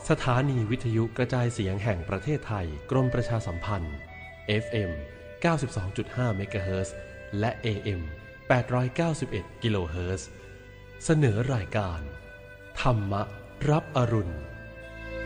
สถานีวิทยุกระจายเสียงแห่งประเทศไทยกรมประชาสัมพันธ์ FM 92.5 เมกะเฮิรตซ์และ AM 891 กิโลเฮิรตซ์เสนอรายการธรรมะรับอรุณ